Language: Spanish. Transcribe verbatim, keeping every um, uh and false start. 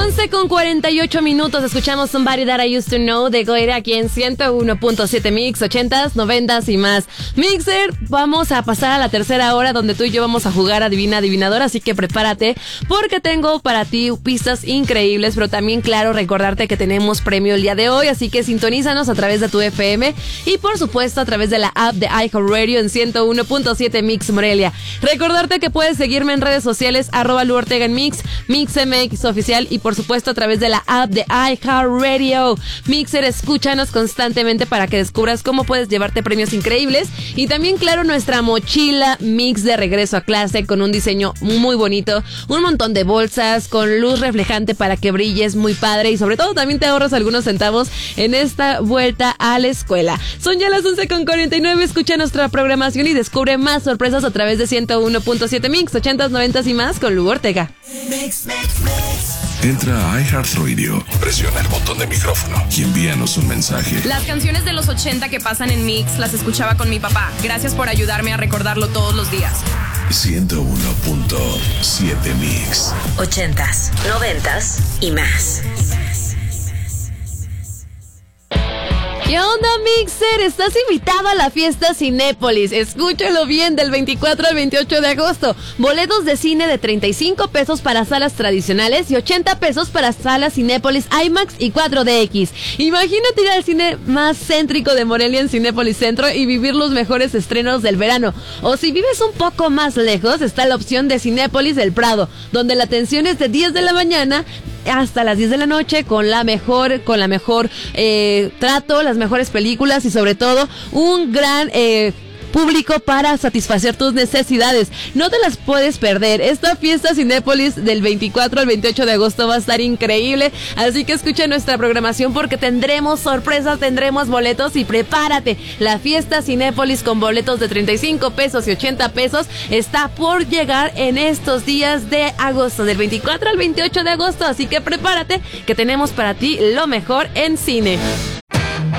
once con cuarenta y ocho minutos, escuchamos Somebody That I Used to Know de Goire aquí en ciento uno punto siete Mix, ochentas, noventas y más. Mixer, vamos a pasar a la tercera hora donde tú y yo vamos a jugar Adivina Adivinador, así que prepárate porque tengo para ti pistas increíbles, pero también, claro, recordarte que tenemos premio el día de hoy, así que sintonízanos a través de tu F M y por supuesto a través de la app de iHeartRadio en ciento uno punto siete Mix Morelia. Recordarte que puedes seguirme en redes sociales, arroba Lu Ortega en Mix, Mix M X Oficial y por supuesto a través de la app de iHeartRadio. Mixer, escúchanos constantemente para que descubras cómo puedes llevarte premios increíbles y también, claro, nuestra mochila Mix de regreso a clase con un diseño muy bonito, un montón de bolsas con luz reflejante para que brilles muy padre y sobre todo también te ahorras algunos centavos en esta vuelta a la escuela. Son ya las once con cuarenta y nueve, escucha nuestra programación y descubre más sorpresas a través de ciento uno punto siete Mix, ochentas, noventas y más con Lu Ortega. Mix, mix, mix. Entra a iHeartRadio, presiona el botón de micrófono y envíanos un mensaje. Las canciones de los ochenta que pasan en Mix las escuchaba con mi papá. Gracias por ayudarme a recordarlo todos los días. ciento uno punto siete Mix. Ochentas, noventas y más. ¿Qué onda, Mixer? Estás invitado a la fiesta Cinépolis. Escúchalo bien, del veinticuatro al veintiocho de agosto. Boletos de cine de treinta y cinco pesos para salas tradicionales y ochenta pesos para salas Cinépolis IMAX y cuatro D X. Imagínate ir al cine más céntrico de Morelia en Cinépolis Centro y vivir los mejores estrenos del verano. O si vives un poco más lejos, está la opción de Cinépolis El Prado, donde la atención es de diez de la mañana hasta las diez de la noche con la mejor, con la mejor eh, trato, las mejores películas y sobre todo un gran eh, público para satisfacer tus necesidades. No te las puedes perder. Esta fiesta Cinépolis del veinticuatro al veintiocho de agosto va a estar increíble, así que escucha nuestra programación porque tendremos sorpresas, tendremos boletos y prepárate. La fiesta Cinépolis con boletos de treinta y cinco pesos y ochenta pesos está por llegar en estos días de agosto, del veinticuatro al veintiocho de agosto, así que prepárate que tenemos para ti lo mejor en cine.